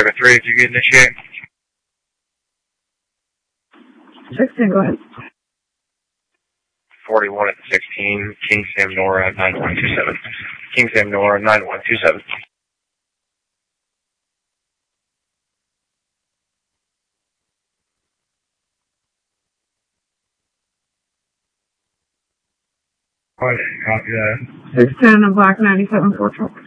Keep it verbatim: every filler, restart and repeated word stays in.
Echo three, if you can initiate. sixteen, go ahead. forty-one at the sixteen, King Sam Nora at nine one two seven. King Sam Nora, nine one two seven. Go ahead, copy that. six ten and Black ninety-seven four truck.